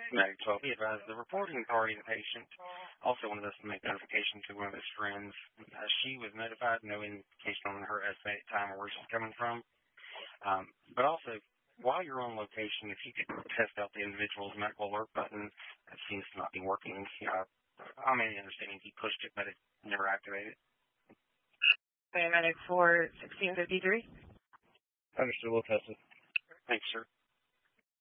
Mag 12, he advised the reporting party, the patient, also wanted us to make notification to one of his friends. She was notified, no indication on her estimated time or where she's coming from. But also, while you're on location, if you could test out the individual's medical alert button, that seems to not be working. I'm understanding he pushed it, but it never activated. Paramedic for 1653. Understood. We'll test it. Thanks, sir.